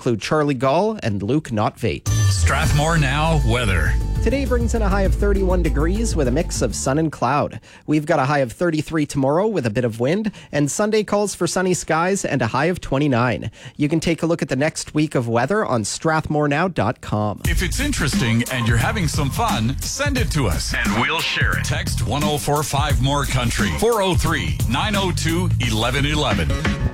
include Charlie Gall and Luke Notvate. Strathmore Now weather. Today brings in a high of 31 degrees with a mix of sun and cloud. We've got a high of 33 tomorrow with a bit of wind, and Sunday calls for sunny skies and a high of 29. You can take a look at the next week of weather on strathmorenow.com. If it's interesting and you're having some fun, send it to us and we'll share it. Text 1045 More Country 403-902-1111.